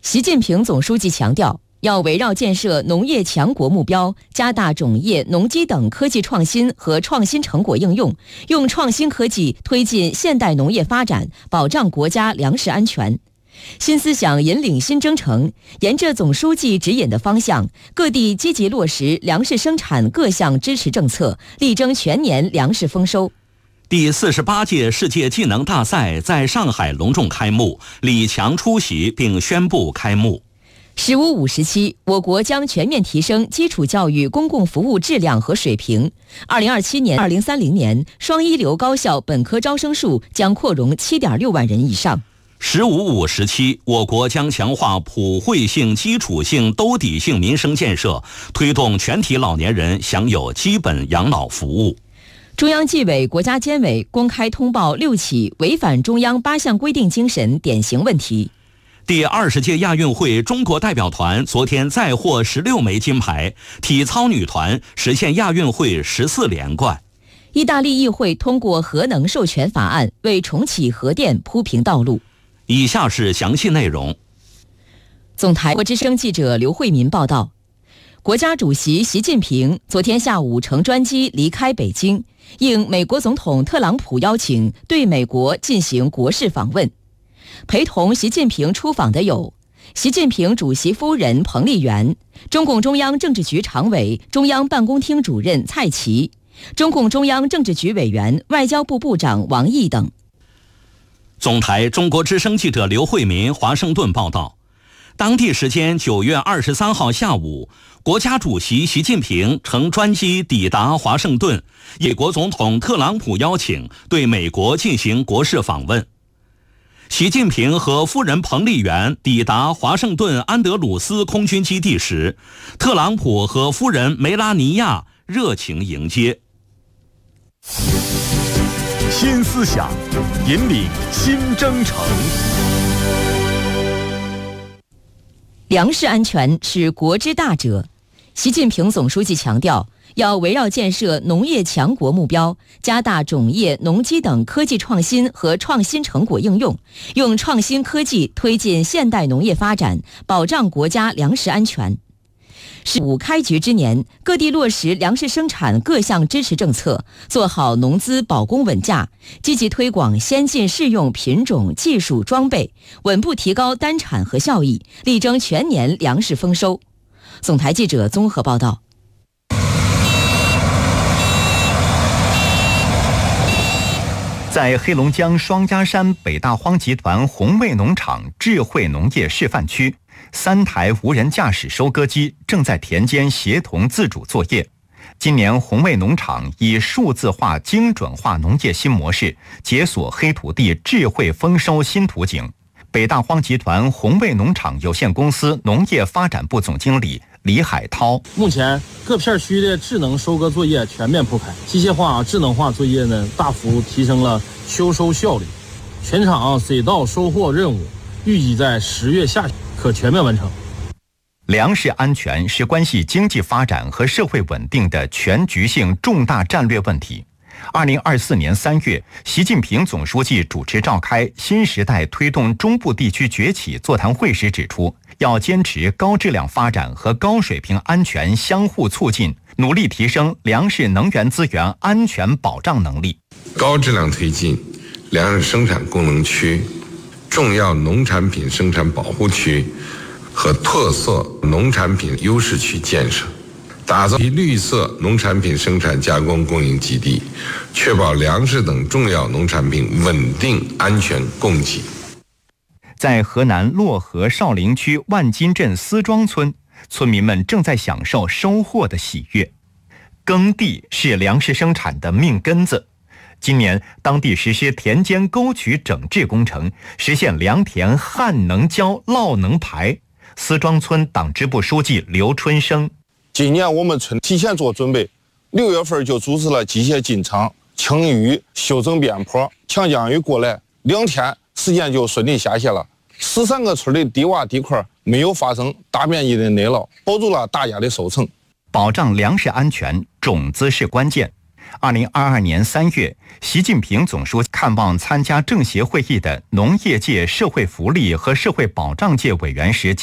习近平总书记强调，要围绕建设农业强国目标，加大种业、农机等科技创新和创新成果应用，用创新科技推进现代农业发展，保障国家粮食安全。新思想引领新征程，沿着总书记指引的方向，各地积极落实粮食生产各项支持政策，力争全年粮食丰收。 第48届世界技能大赛在上海隆重开幕，李强出席并宣布开幕。 15、57，我国将全面提升基础教育公共服务质量和水平。2027年、2030年，双一流高校本科招生数将扩容7.6万人以上。 15、57，我国将强化普惠性、基础性、兜底性民生建设，推动全体老年人享有基本养老服务。 中央纪委国家监委公开通报6起违反中央8项规定精神典型问题。 第20届亚运会中国代表团昨天再获16枚金牌，体操女团实现亚运会14连冠。 意大利议会通过核能授权法案，为重启核电铺平道路。 以下是详细内容。 总台之声记者刘慧民报道，国家主席习近平昨天下午乘专机离开北京，应美国总统特朗普邀请，对美国进行国事访问。陪同习近平出访的有习近平主席夫人彭丽媛、中共中央政治局常委、中央办公厅主任蔡奇、中共中央政治局委员、外交部部长王毅等。 总台中国之声记者刘慧民华盛顿报道，当地时间9月23号下午，国家主席习近平乘专机抵达华盛顿，应美国总统特朗普邀请，对美国进行国事访问。习近平和夫人彭丽媛抵达华盛顿安德鲁斯空军基地时，特朗普和夫人梅拉尼亚热情迎接。 新思想引领新征程。 粮食安全是国之大者，习近平总书记强调，要围绕建设农业强国目标，加大种业、农机等科技创新和创新成果应用，用创新科技推进现代农业发展，保障国家粮食安全。15开局之年，各地落实粮食生产各项支持政策，做好农资保供稳价，积极推广先进适用品种、技术、装备，稳步提高单产和效益，力争全年粮食丰收。总台记者综合报道。 在黑龙江双鸭山北大荒集团宏卫农场智慧农业示范区，3台无人驾驶收割机正在田间协同自主作业。今年宏卫农场以数字化精准化农业新模式，解锁黑土地智慧丰收新图景。北大荒集团宏卫农场有限公司农业发展部总经理李海涛， 目前各片区的智能收割作业全面铺开，机械化、智能化作业呢大幅提升了休收效率。全场水稻收获任务预计在10月下旬可全面完成。 粮食安全是关系经济发展和社会稳定的全局性重大战略问题。2024年3月，习近平总书记主持召开新时代推动中部地区崛起座谈会时指出，要坚持高质量发展和高水平安全相互促进，努力提升粮食能源资源安全保障能力， 高质量推进粮食生产功能区、重要农产品生产保护区和特色农产品优势区建设，打造绿色农产品生产加工供应基地，确保粮食等重要农产品稳定安全供给。 在河南漯河少陵区万金镇思庄村，村民们正在享受收获的喜悦。耕地是粮食生产的命根子。今年，当地实施田间沟渠整治工程，实现良田旱能浇、涝能排。思庄村党支部书记刘春生， 今年我们村提前做准备，6月份就组织了机械进场、清淤、修整边坡，强降雨过来，2天时间就顺利下线了。13个村的低洼地块没有发生大面积的内涝，保住了大家的收成。 保障粮食安全，种子是关键。 2022年3月，习近平总书记看望参加政协会议的农业界社会福利和社会保障界委员时